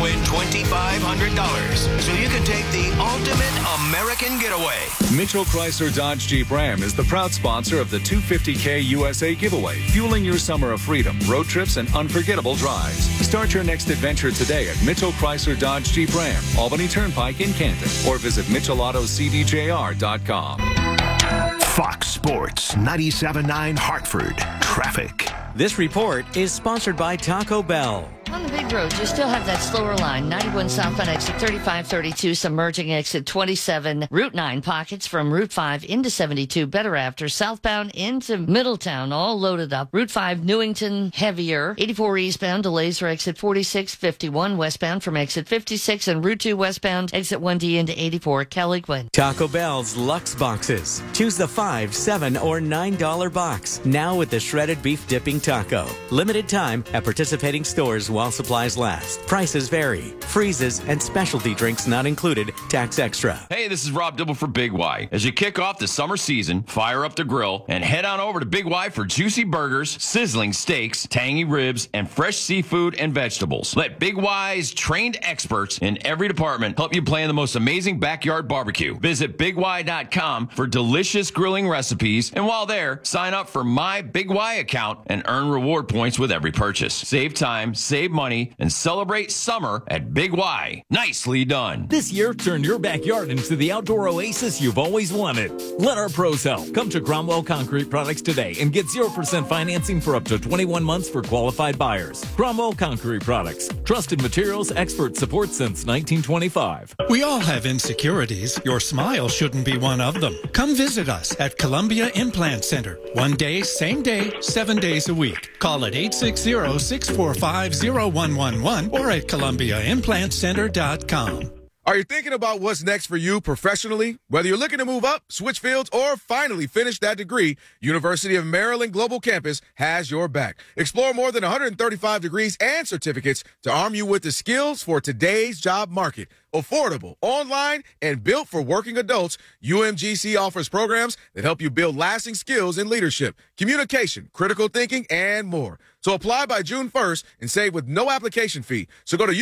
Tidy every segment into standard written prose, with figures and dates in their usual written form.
win $2,500. So you can take the ultimate American getaway. Mitchell Chrysler Dodge Jeep Ram is the proud sponsor of the 250K USA giveaway, fueling your summer of freedom, road trips, and unforgettable drives. Start your next adventure today at Mitchell Chrysler Dodge Jeep Ram, Albany Turnpike in Canton, or visit MitchellAutoCDJR.com. Fox Sports 97.9 Hartford. Traffic. This report is sponsored by Taco Bell. On the big roads, you still have that slower line. 91 southbound exit 3532, submerging exit 27. Route 9 pockets from Route 5 into 72. Better after. Southbound into Middletown, all loaded up. Route 5 Newington, heavier. 84 eastbound, delays are exit 46. 51 westbound from exit 56. And Route 2 westbound, exit 1D into 84. Kelly Quinn. Taco Bell's Lux Boxes. Choose the $5, $7, or $9 box. Now with the shredded beef dipping taco. Limited time at participating stores while supplies last. Prices vary. Freezes and specialty drinks not included. Tax extra. Hey, this is Rob Dibble for Big Y. As you kick off the summer season, fire up the grill and head on over to Big Y for juicy burgers, sizzling steaks, tangy ribs, and fresh seafood and vegetables. Let Big Y's trained experts in every department help you plan the most amazing backyard barbecue. Visit BigY.com for delicious grilling recipes, and while there, sign up for my Big Y account and earn reward points with every purchase. Save time, save money, and celebrate summer at Big Y. Nicely done. This year, turn your backyard into the outdoor oasis you've always wanted. Let our pros help. Come to Cromwell Concrete Products today and get 0% financing for up to 21 months for qualified buyers. Cromwell Concrete Products. Trusted materials, expert support since 1925. We all have insecurities. Your smile shouldn't be one of them. Come visit us at Columbia Implant Center. One day, same day, 7 days a week. Call at 860-645-0111 or at ColumbiaImplantCenter.com. Are you thinking about what's next for you professionally? Whether you're looking to move up, switch fields, or finally finish that degree, University of Maryland Global Campus has your back. Explore more than 135 degrees and certificates to arm you with the skills for today's job market. Affordable, online, and built for working adults, UMGC offers programs that help you build lasting skills in leadership, communication, critical thinking, and more. So apply by June 1st and save with no application fee. So go to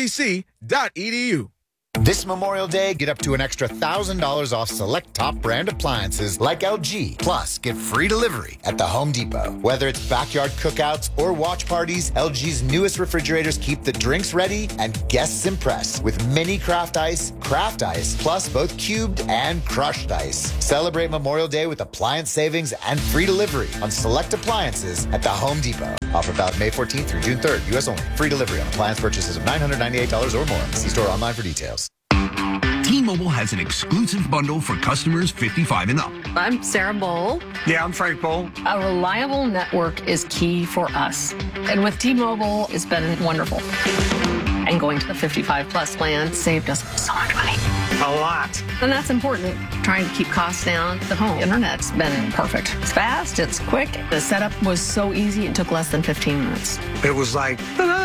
umgc.edu. This Memorial Day, get up to an extra $1,000 off select top brand appliances like LG. Plus, get free delivery at the Home Depot. Whether it's backyard cookouts or watch parties, LG's newest refrigerators keep the drinks ready and guests impressed with mini craft ice, plus both cubed and crushed ice. Celebrate Memorial Day with appliance savings and free delivery on select appliances at the Home Depot. Offer valid May 14th through June 3rd, U.S. only. Free delivery on appliance purchases of $998 or more. See store online for details. T-Mobile has an exclusive bundle for customers 55 and up. I'm Sarah Bowl. Yeah, I'm Frank Bowl. A reliable network is key for us. And with T-Mobile, it's been wonderful. And going to the 55 plus plan saved us so much money. A lot. And that's important. Trying to keep costs down. The home internet's been perfect. It's fast, it's quick. The setup was so easy, it took less than 15 minutes. It was like,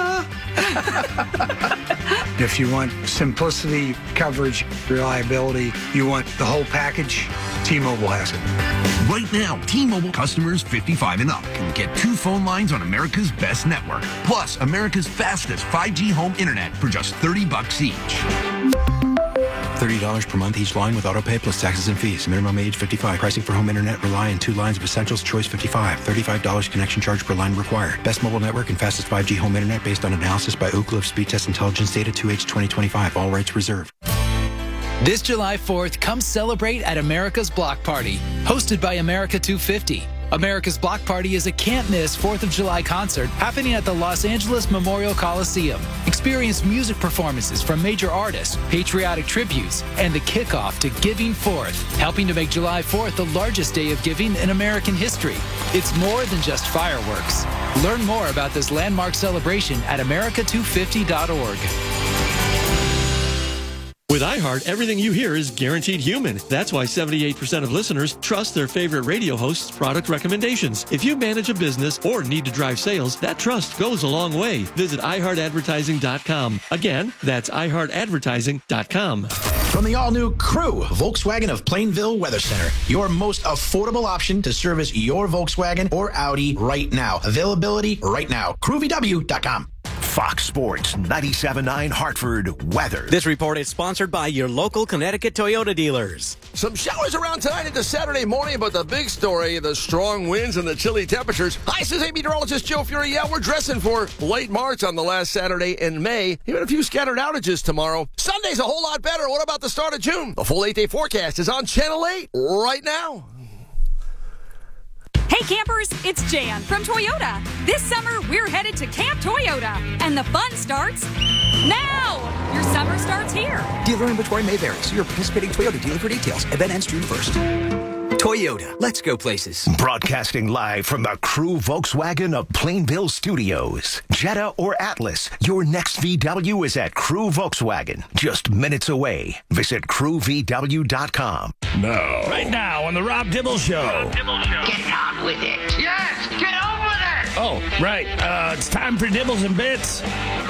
if you want simplicity, coverage, reliability, you want the whole package, T-Mobile has it. Right now, T-Mobile customers 55 and up can get 2 phone lines on America's best network, plus America's fastest 5G home internet for just $30 each. $30 per month each line with autopay plus taxes and fees. Minimum age 55. Pricing for home internet rely on 2 lines of essentials. Choice 55. $35 connection charge per line required. Best mobile network and fastest 5G home internet based on analysis by Ookla of Speed Test Intelligence data 2H 2025. All rights reserved. This July 4th, come celebrate at America's Block Party, hosted by America 250. America's Block Party is a can't-miss 4th of July concert happening at the Los Angeles Memorial Coliseum. Experience music performances from major artists, patriotic tributes, and the kickoff to Giving Fourth, helping to make July 4th the largest day of giving in American history. It's more than just fireworks. Learn more about this landmark celebration at america250.org. With iHeart, everything you hear is guaranteed human. That's why 78% of listeners trust their favorite radio host's product recommendations. If you manage a business or need to drive sales, that trust goes a long way. Visit iHeartAdvertising.com. Again, that's iHeartAdvertising.com. From the all-new Crew, Volkswagen of Plainville Weather Center, your most affordable option to service your Volkswagen or Audi right now. Availability right now. CrewVW.com. Fox Sports 97.9 Hartford weather. This report is sponsored by your local Connecticut Toyota dealers. Some showers around tonight into Saturday morning, but the big story, the strong winds and the chilly temperatures. Hi, this is meteorologist Joe Fury. Yeah, we're dressing for late March on the last Saturday in May. Even a few scattered outages tomorrow. Sunday's a whole lot better. What about the start of June? The full 8-day forecast is on Channel 8 right now. Hey campers, it's Jan from Toyota. This summer, we're headed to Camp Toyota, and the fun starts now. Your summer starts here. Dealer inventory may vary. See your participating Toyota dealer for details. Event ends June 1st. Toyota, let's go places. Broadcasting live from the Crew Volkswagen of Plainville Studios. Jetta or Atlas, your next VW is at Crew Volkswagen, just minutes away. Visit crewvw.com. No. Right now on the Rob Dibble Show. Get on with it. Yes, get on with it. Oh, right. It's time for Dibbles and Bits.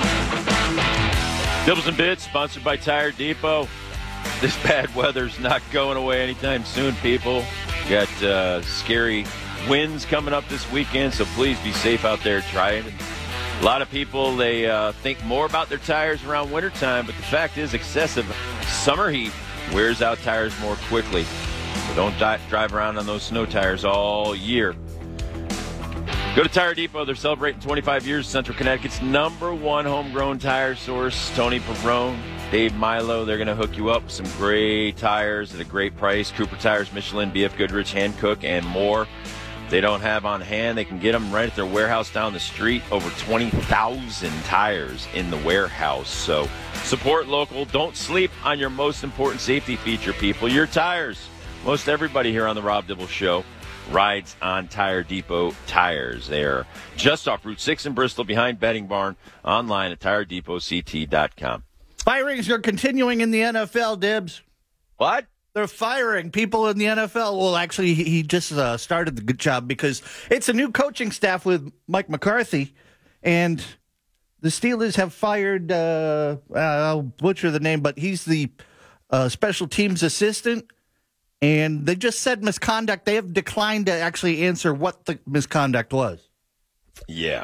Dibbles and Bits, sponsored by Tire Depot. This bad weather's not going away anytime soon, people. Got scary winds coming up this weekend, so please be safe out there driving. A lot of people, they think more about their tires around wintertime, but the fact is excessive summer heat wears out tires more quickly. So don't drive around on those snow tires all year. Go to Tire Depot. They're celebrating 25 years. Central Connecticut's #1 homegrown tire source. Tony Perrone, Dave Milo. They're going to hook you up with some great tires at a great price. Cooper Tires, Michelin, BF Goodrich, Hankook, and more. They don't have on hand. They can get them right at their warehouse down the street. Over 20,000 tires in the warehouse. So support local. Don't sleep on your most important safety feature, people. Your tires. Most everybody here on the Rob Dibble Show rides on Tire Depot tires. They are just off Route 6 in Bristol, behind Betting Barn, online at tiredepotct.com. Firings are continuing in the NFL, Dibs. What? They're firing people in the NFL. Well, actually, he just started the good job because it's a new coaching staff with Mike McCarthy, and the Steelers have fired, I'll butcher the name, but he's the special teams assistant. And they just said misconduct. They have declined to actually answer what the misconduct was. Yeah.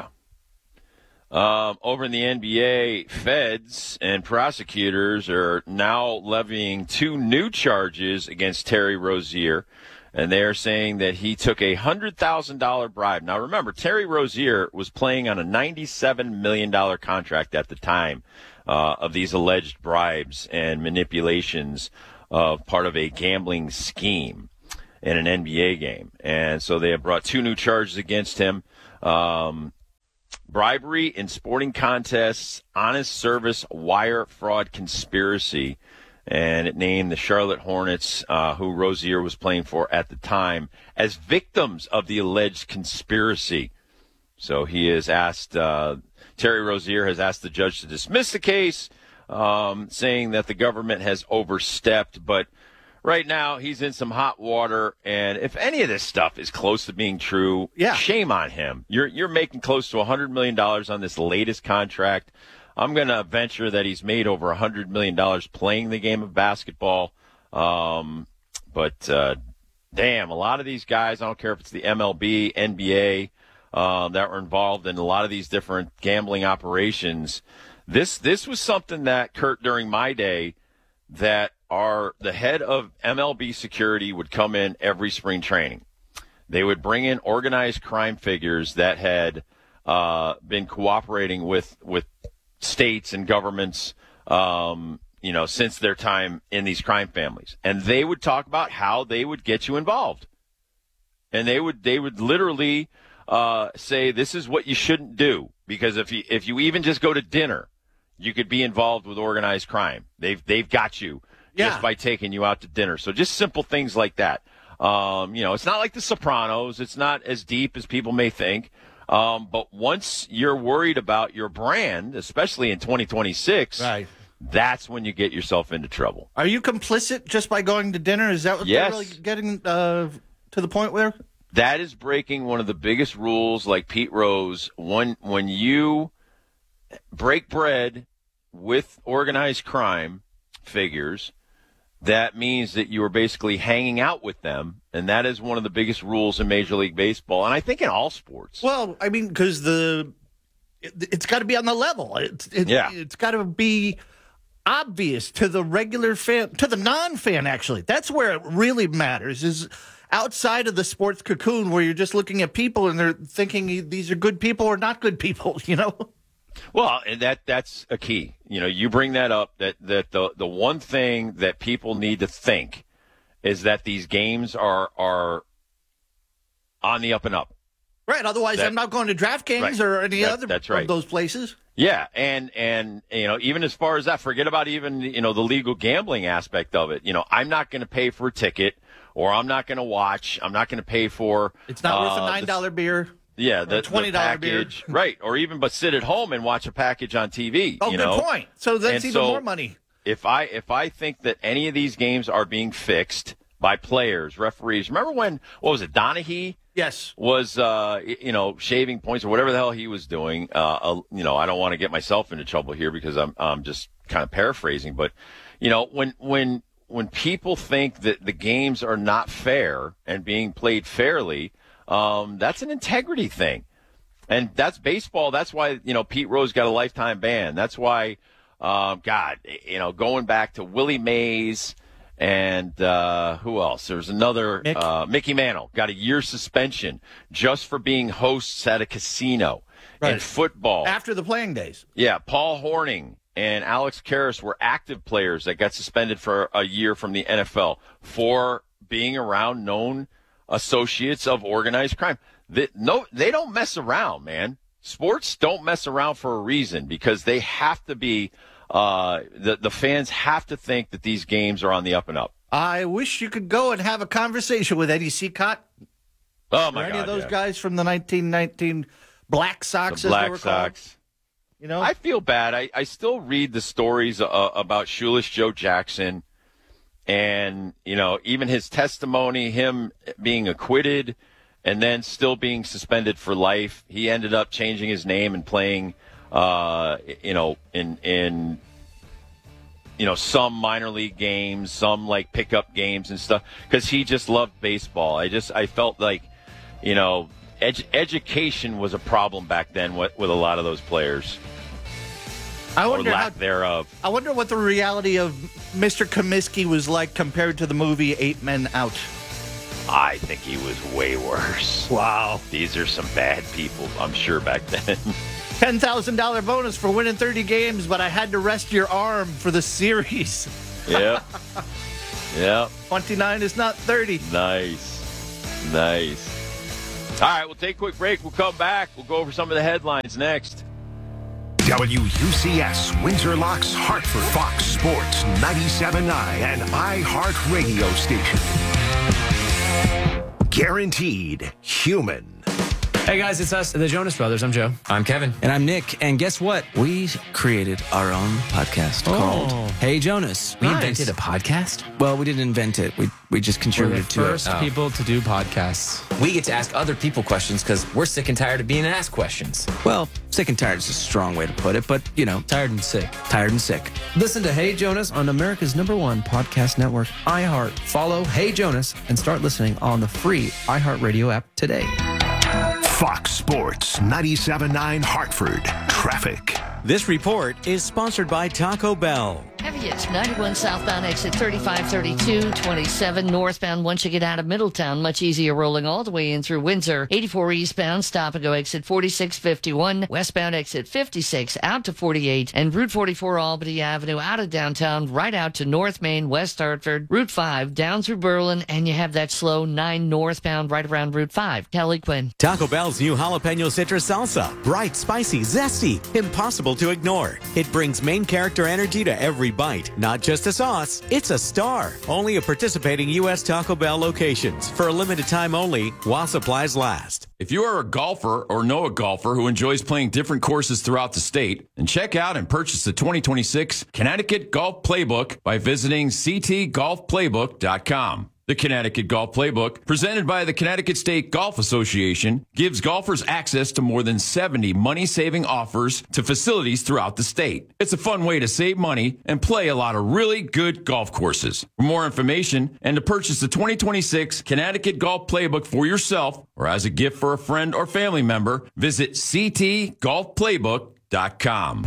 Over in the NBA, feds and prosecutors are now levying 2 new charges against Terry Rozier. And they are saying that he took a $100,000 bribe. Now, remember, Terry Rozier was playing on a $97 million contract at the time of these alleged bribes and manipulations of part of a gambling scheme in an NBA game. And so they have brought 2 new charges against him. Bribery in sporting contests, honest service, wire fraud conspiracy. And it named the Charlotte Hornets, who Rozier was playing for at the time, as victims of the alleged conspiracy. So he has asked, Terry Rozier has asked the judge to dismiss the case, saying that the government has overstepped. But right now he's in some hot water, and if any of this stuff is close to being true, shame on him. You're making close to $100 million on this latest contract. I'm going to venture that he's made over $100 million playing the game of basketball. But damn, a lot of these guys, I don't care if it's the MLB, NBA, that were involved in a lot of these different gambling operations. This was something that, Kurt, during my day, that the head of MLB security would come in every spring training. They would bring in organized crime figures that had been cooperating with states and governments, since their time in these crime families. And they would talk about how they would get you involved. And they would literally say, this is what you shouldn't do. Because if you even just go to dinner, you could be involved with organized crime. They've got you just by taking you out to dinner. So just simple things like that. It's not like The Sopranos. It's not as deep as people may think. But once you're worried about your brand, especially in 2026, that's when you get yourself into trouble. Are you complicit just by going to dinner? Is that what they're really getting to the point where? That is breaking one of the biggest rules, like Pete Rose. When you break bread with organized crime figures, that means that you are basically hanging out with them, and that is one of the biggest rules in Major League Baseball, and I think in all sports. Well, I mean, because it's got to be on the level. It's got to be obvious to the regular fan, to the non-fan, actually. That's where it really matters, is outside of the sports cocoon where you're just looking at people and they're thinking these are good people or not good people, you know? Well, and that's a key. You know, you bring that up, that the one thing that people need to think is that these games are on the up and up. Right, otherwise I'm not going to DraftKings or any other of those places. Yeah, and you know, even as far as that, forget about even, you know, the legal gambling aspect of it. You know, I'm not going to pay for a ticket, or I'm not going to watch. I'm not going to pay for. It's not worth a $9 beer. Yeah, the $20 package, beer. Right? Or even but sit at home and watch a package on TV. Oh, you good know? point. So that's even more money. If I think that any of these games are being fixed by players, referees. Remember when, what was it, Donaghy? Yes. Was, shaving points or whatever the hell he was doing. I don't want to get myself into trouble here because I'm just kind of paraphrasing. But, you know, when people think that the games are not fair and being played fairly, that's an integrity thing. And that's baseball. That's why, you know, Pete Rose got a lifetime ban. That's why, going back to Willie Mays, and who else? There's another, Mickey Mantle got a year suspension just for being hosts at a casino. Right. In football. After the playing days. Yeah, Paul Hornung and Alex Karras were active players that got suspended for a year from the NFL for being around known associates of organized crime. They don't mess around, man. Sports don't mess around for a reason, because they have to be the fans have to think that these games are on the up and up. I wish you could go and have a conversation with Eddie Seacott. Oh, my God. Any of those guys from the 1919 Black Sox, the Black Sox. You know? I feel bad. I still read the stories about Shoeless Joe Jackson and, you know, even his testimony, him being acquitted and then still being suspended for life. He ended up changing his name and playing in some minor league games, some like pickup games and stuff, because he just loved baseball. I felt like, you know, education was a problem back then with a lot of those players. I wonder or lack thereof. I wonder what the reality of Mr. Comiskey was like compared to the movie 8 Men Out. I think he was way worse. Wow. These are some bad people, I'm sure, back then. $10,000 bonus for winning 30 games, but I had to rest your arm for the series. Yep. Yep. 29 is not 30. Nice. All right, we'll take a quick break. We'll come back. We'll go over some of the headlines next. WUCS, Windsor Locks, Hartford, Fox Sports 97.9 and iHeart Radio Station. Guaranteed human. Hey guys, it's us, the Jonas Brothers. I'm Joe. I'm Kevin. And I'm Nick. And guess what? We created our own podcast called Hey Jonas. We invented a podcast? Well, we didn't invent it. We just contributed to it. We're the first people to do podcasts. We get to ask other people questions because we're sick and tired of being asked questions. Well, sick and tired is a strong way to put it, but, you know. Tired and sick. Tired and sick. Listen to Hey Jonas on America's #1 podcast network, iHeart. Follow Hey Jonas and start listening on the free iHeartRadio app today. Fox Sports 97.9 Hartford. Traffic. This report is sponsored by Taco Bell. Heavy it's 91 southbound exit 3532, 27 northbound once you get out of Middletown. Much easier rolling all the way in through Windsor. 84 eastbound stop and go exit 4651, westbound exit 56 out to 48, and Route 44 Albany Avenue out of downtown right out to North Main, West Hartford, Route 5 down through Berlin, and you have that slow 9 northbound right around Route 5. Kelly Quinn. Taco Bell's new jalapeno citrus salsa. Bright, spicy, zesty, impossible to ignore. It brings main character energy to every bite. Not just a sauce, it's a star. Only at participating U.S. Taco Bell locations. For a limited time only, while supplies last. If you are a golfer or know a golfer who enjoys playing different courses throughout the state, then check out and purchase the 2026 Connecticut Golf Playbook by visiting ctgolfplaybook.com. The Connecticut Golf Playbook, presented by the Connecticut State Golf Association, gives golfers access to more than 70 money-saving offers to facilities throughout the state. It's a fun way to save money and play a lot of really good golf courses. For more information and to purchase the 2026 Connecticut Golf Playbook for yourself or as a gift for a friend or family member, visit ctgolfplaybook.com.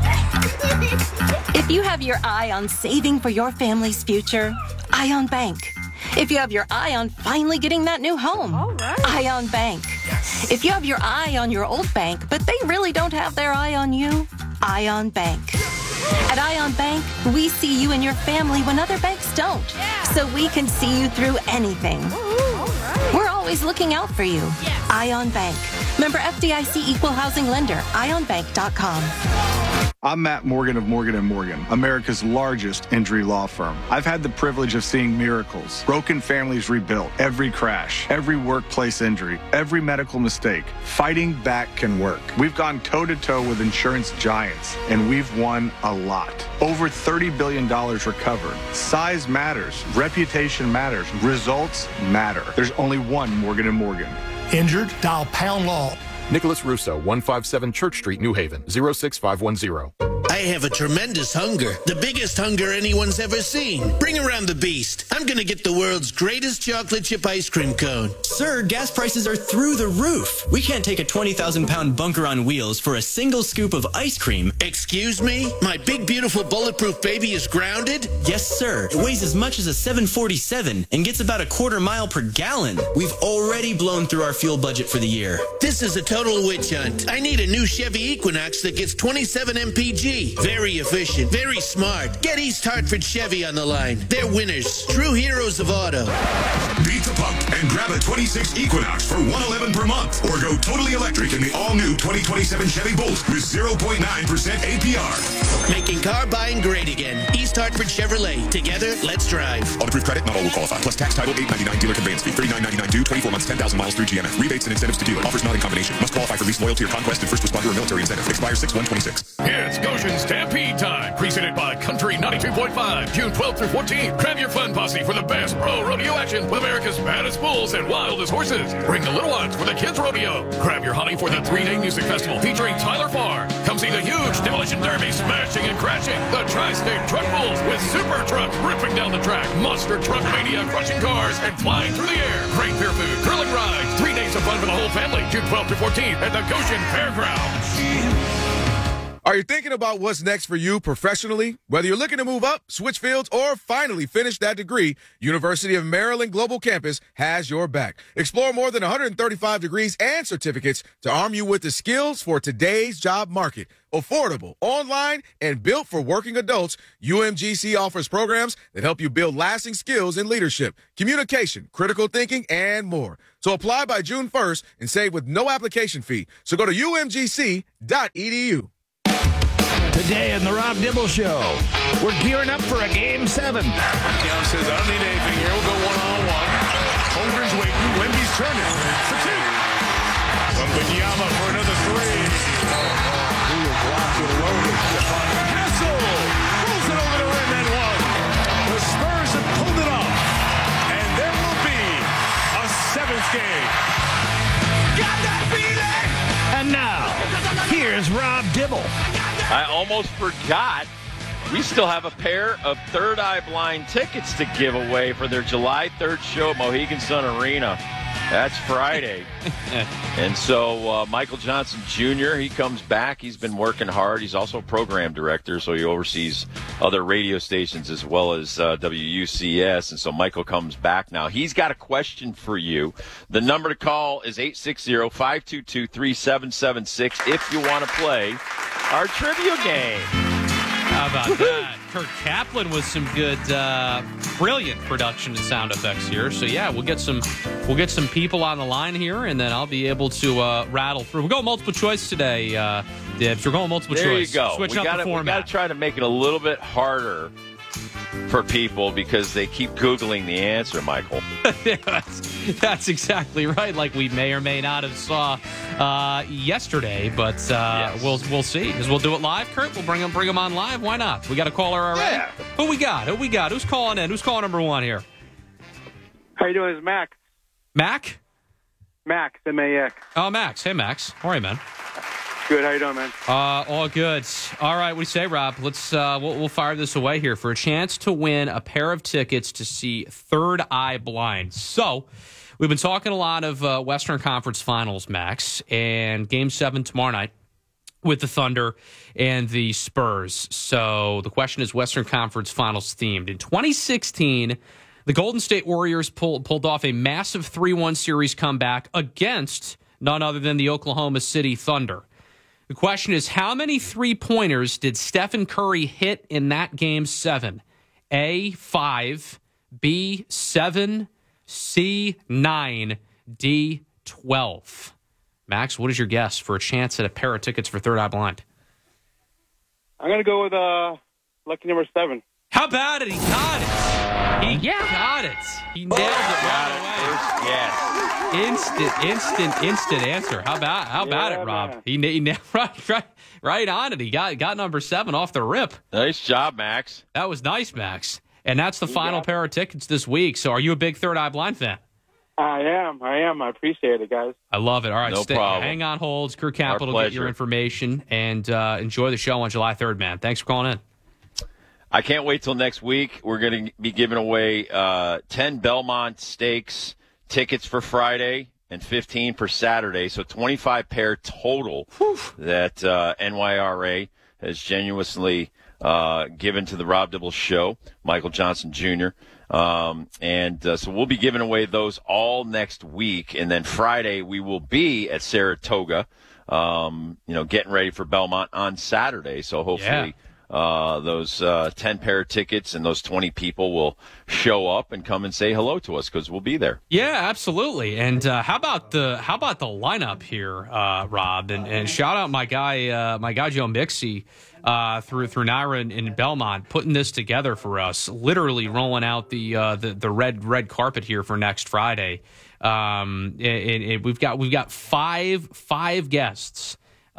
If you have your eye on saving for your family's future, Ion Bank. If you have your eye on finally getting that new home, Ion Bank. If you have your eye on your old bank, but they really don't have their eye on you, Ion Bank. At Ion Bank, we see you and your family when other banks don't, so we can see you through anything. We're always looking out for you. Ion Bank. Member FDIC Equal Housing Lender. IonBank.com. I'm Matt Morgan of Morgan & Morgan, America's largest injury law firm. I've had the privilege of seeing miracles, broken families rebuilt, every crash, every workplace injury, every medical mistake. Fighting back can work. We've gone toe-to-toe with insurance giants, and we've won a lot. Over $30 billion recovered. Size matters. Reputation matters. Results matter. There's only one Morgan & Morgan. Injured? Dial Pound Law. Nicholas Russo, 157 Church Street, New Haven, 06510. I have a tremendous hunger. The biggest hunger anyone's ever seen. Bring around the beast. I'm going to get the world's greatest chocolate chip ice cream cone. Sir, gas prices are through the roof. We can't take a 20,000-pound bunker on wheels for a single scoop of ice cream. Excuse me? My big, beautiful, bulletproof baby is grounded? Yes, sir. It weighs as much as a 747 and gets about a quarter mile per gallon. We've already blown through our fuel budget for the year. This is a total witch hunt. I need a new Chevy Equinox that gets 27 mpg. Very efficient, very smart. Get East Hartford Chevy on the line. They're winners. True heroes of auto. Beat the pump and grab a 26 Equinox for $111 per month. Or go totally electric in the all-new 2027 Chevy Bolt with 0.9% APR. Making car buying great again. East Hartford Chevrolet. Together, let's drive. Auto-approved credit, not all will qualify. Plus tax, title, $8.99 dealer conveyance fee, $39.99 due, 24 months, 10,000 miles through GMF. Rebates and incentives to dealer. Offers not in combination. Must qualify for lease, loyalty, or conquest, and first responder or military incentive. Expires 6/126. It's Goshen Stampede time. Presented by Country 92.5. June 12th through 14th. Grab your fun posse for the best pro rodeo action with America's baddest bulls and wildest horses. Bring the little ones for the kids rodeo. Grab your honey for the 3-day music festival featuring Tyler Farr. Come see the huge demolition derby smashing and crashing. The Tri-State Truck Bulls with super trucks ripping down the track. Monster truck mania crushing cars and flying through the air. Great beer food, grilling rides. 3 days of fun for the whole family. June 12th to 14th at the Goshen Fairgrounds. Are you thinking about what's next for you professionally? Whether you're looking to move up, switch fields, or finally finish that degree, University of Maryland Global Campus has your back. Explore more than 135 degrees and certificates to arm you with the skills for today's job market. Affordable, online, and built for working adults, UMGC offers programs that help you build lasting skills in leadership, communication, critical thinking, and more. So apply by June 1st and save with no application fee. So go to umgc.edu. Today on the Rob Dibble Show, we're gearing up for a Game 7. Young says, I don't need anything here. We'll go one-on-one. Holmgren's waiting. Wemby's turning. For two. Wembanyama for another three. He was locked and loaded. Hassel rolls it over the rim and one. The Spurs have pulled it off. And there will be a 7th game. Got that feeling! And now, here's Rob Dibble. I almost forgot. We still have a pair of Third Eye Blind tickets to give away for their July 3rd show at Mohegan Sun Arena. That's Friday. And so Michael Johnson Jr., he comes back. He's been working hard. He's also a program director, so he oversees other radio stations as well as WUCS. And so Michael comes back now. He's got a question for you. The number to call is 860-522-3776 if you want to play our trivia game. How about that? Kurt Kaplan with some good, brilliant production and sound effects here. So yeah, we'll get some people on the line here, and then I'll be able to rattle through. We're going multiple choice today, Dibs. We're going multiple choice. There you go. Switch up the format. We got to try to make it a little bit harder for people because they keep Googling the answer, Michael. That's exactly right. Like we may or may not have saw yesterday, but yes. We'll see. Because we'll do it live, Kurt. We'll bring them on live. Why not? We got a caller already. Yeah. Who we got? Who's calling in? Who's calling number one here? How you doing? It's Max. Mac? Max, M-A-X. Oh, Max. Hey, Max. How are you, man? Good. How you doing, man? All good. All right, what do you say, Rob? Let's we'll fire this away here for a chance to win a pair of tickets to see Third Eye Blind. So, we've been talking a lot of Western Conference Finals, Max, and Game 7 tomorrow night with the Thunder and the Spurs. So, the question is Western Conference Finals themed. In 2016, the Golden State Warriors pulled off a massive 3-1 series comeback against none other than the Oklahoma City Thunder. The question is, how many three-pointers did Stephen Curry hit in that Game 7? A, 5, B, 7, C, 9, D, 12. Max, what is your guess for a chance at a pair of tickets for Third Eye Blind? I'm going to go with lucky number 7. How about it? He got it. He got it. He nailed it right away. Yes. Instant answer. How about it, Rob? Man. He nailed right on it. He got number 7 off the rip. Nice job, Max. That was nice, Max. And that's the final pair of tickets this week. So are you a big Third Eye Blind fan? I am. I appreciate it, guys. I love it. All right, no problem. Hang on hold. Crew Capital, Our get your information, and enjoy the show on July 3rd, man. Thanks for calling in. I can't wait till next week. We're going to be giving away 10 Belmont Stakes tickets for Friday and 15 for Saturday. So 25 pair total that NYRA has genuinely given to the Rob Dibble Show, Michael Johnson Jr. So we'll be giving away those all next week. And then Friday we will be at Saratoga, getting ready for Belmont on Saturday. So hopefully those 10 pair of tickets and those 20 people will show up and come and say hello to us because we'll be there. Yeah, absolutely. And how about the lineup here, Rob? And shout out my guy Joe Mixie through Naira in Belmont, putting this together for us. Literally rolling out the red carpet here for next Friday. And we've got five guests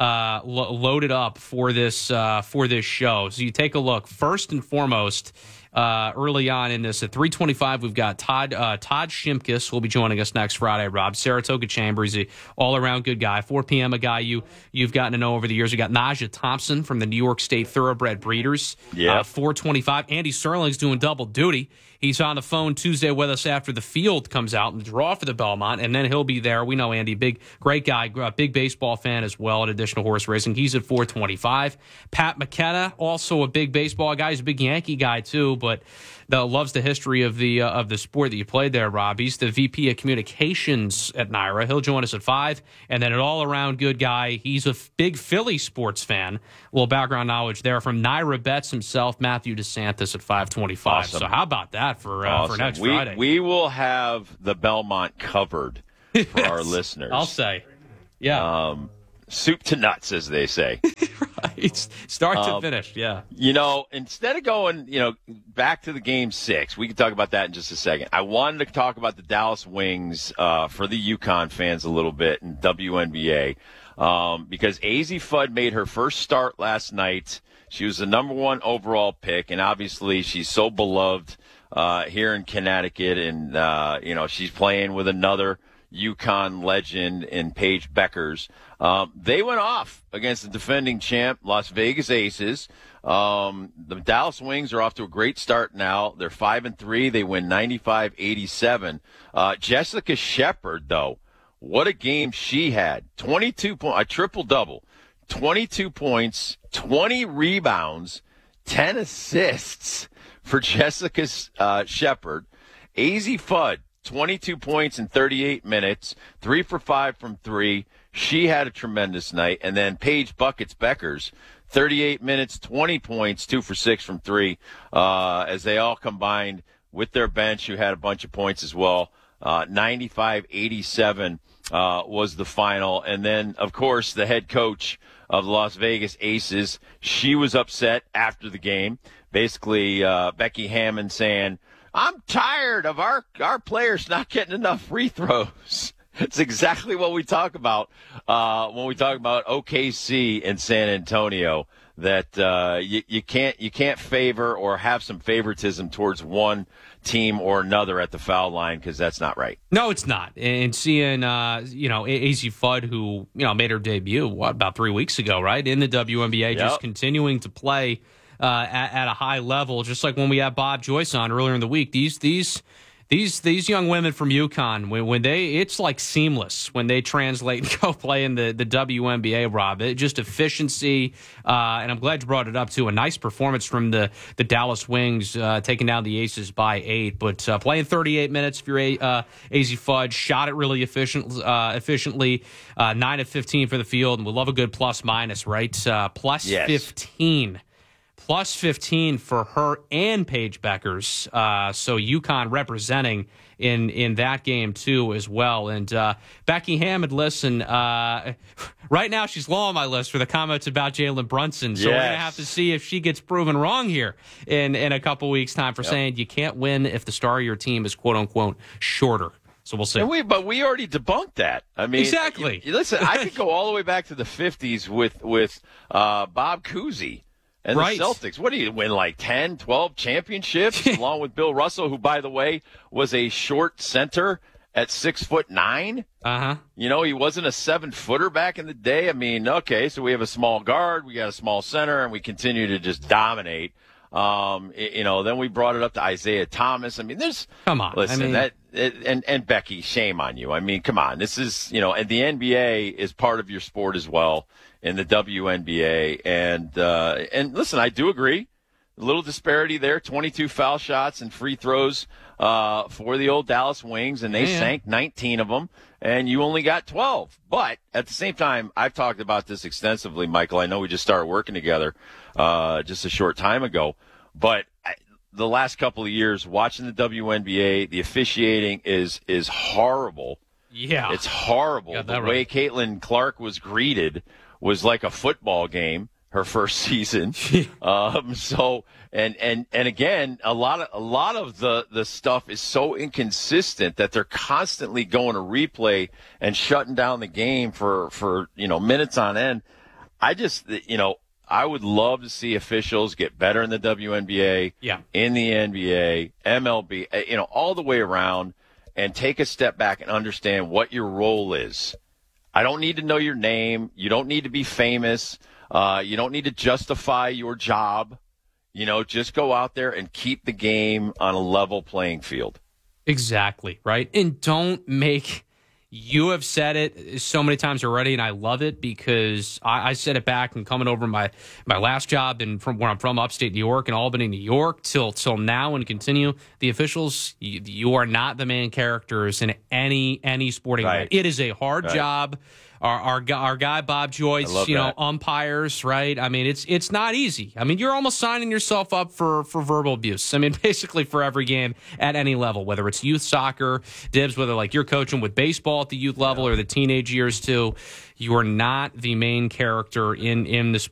loaded up for this show. So you take a look. First and foremost, early on in this at 3:25, we've got Todd Shimkus will be joining us next Friday. Rob, Saratoga Chamber, he's an all-around good guy. 4 p.m. a guy you've gotten to know over the years. We got Najah Thompson from the New York State Thoroughbred Breeders. 4:25. Andy Sterling's doing double duty. He's on the phone Tuesday with us after the field comes out and the draw for the Belmont, and then he'll be there. We know Andy, great guy, big baseball fan as well, in addition to horse racing. He's at 4:25. Pat McKenna, also a big baseball guy. He's a big Yankee guy too, but loves the history of the sport that you played there, Rob. He's the VP of Communications at Naira. He'll join us at 5. And then an all-around good guy. He's a big Philly sports fan. A little background knowledge there from Naira Betts himself, Matthew DeSantis at 5:25. Awesome. So how about that for next Friday? We will have the Belmont covered for our listeners. I'll say. Yeah. Soup to nuts, as they say. Right. Start to finish, yeah. Instead of going, back to the Game 6, we can talk about that in just a second. I wanted to talk about the Dallas Wings for the UConn fans a little bit in WNBA because Azzi Fudd made her first start last night. She was the number 1 overall pick, and obviously she's so beloved here in Connecticut, and, she's playing with another UConn legend in Paige Beckers. They went off against the defending champ, Las Vegas Aces. The Dallas Wings are off to a great start now. They're 5-3. They win 95-87. Jessica Shepard, though, what a game she had. 22 points, a triple-double. 22 points, 20 rebounds, 10 assists for Jessica Shepard. Azzi Fudd, 22 points in 38 minutes, 3 for 5 from 3. She had a tremendous night. And then Paige Buckets Beckers, 38 minutes, 20 points, 2 for 6 from 3, as they all combined with their bench, who had a bunch of points as well. 95-87 was the final. And then, of course, the head coach of the Las Vegas Aces, she was upset after the game. Basically, Becky Hammond saying, I'm tired of our players not getting enough free throws. It's exactly what we talk about when we talk about OKC and San Antonio. that you can't favor or have some favoritism towards one team or another at the foul line, because that's not right. No, it's not. And seeing AZ Fudd, who made her debut about 3 weeks ago, right, in the WNBA, just continuing to play at a high level, just like when we had Bob Joyce on earlier in the week. These young women from UConn, when it's like seamless when they translate and go play in the WNBA, Rob. Just efficiency, and I'm glad you brought it up, too. A nice performance from the Dallas Wings, taking down the Aces by 8. But playing 38 minutes for AZ Fudd, shot it really efficiently, 9 of 15 for the field, and we love a good plus-minus, right? Plus 15. Plus 15 for her and Paige Beckers. So UConn representing in that game, too, as well. And Becky Hammond, listen, right now she's low on my list for the comments about Jalen Brunson. So we're going to have to see if she gets proven wrong here in a couple weeks' time for saying you can't win if the star of your team is, quote-unquote, shorter. So we'll see. But we already debunked that. I mean, exactly. Listen, I could go all the way back to the 50s with Bob Cousy. And the Celtics, what do you win, like 10, 12 championships, along with Bill Russell, who, by the way, was a short center at 6'9"? Uh-huh. He wasn't a 7-footer back in the day. I mean, okay, so we have a small guard, we got a small center, and we continue to just dominate. Then we brought it up to Isaiah Thomas. I mean, come on. Listen, and Becky, shame on you. I mean, come on. This is, and the NBA is part of your sport as well, in the WNBA. And listen, I do agree. A little disparity there, 22 foul shots and free throws for the old Dallas Wings, and they sank 19 of them, and you only got 12. But at the same time, I've talked about this extensively, Michael. I know we just started working together just a short time ago, but the last couple of years, watching the WNBA, the officiating is horrible. Yeah. It's horrible. The way Caitlin Clark was greeted was like a football game, her first season. And again, a lot of the stuff is so inconsistent that they're constantly going to replay and shutting down the game for minutes on end. I would love to see officials get better in the WNBA, in the NBA, MLB, all the way around, and take a step back and understand what your role is. I don't need to know your name. You don't need to be famous. You don't need to justify your job. Just go out there and keep the game on a level playing field. Exactly, right? And don't make... You have said it so many times already, and I love it because I said it back and coming over my last job and from where I'm from, upstate New York and Albany, New York, till now and continue. The officials, you are not the main characters in any sporting event. It is a hard job. Our guy Bob Joyce, umpires, right? I mean, it's not easy. I mean, you're almost signing yourself up for verbal abuse. I mean, basically for every game at any level, whether it's youth soccer, Dibs, whether like you're coaching with baseball at the youth level or the teenage years too. You are not the main character in the sport.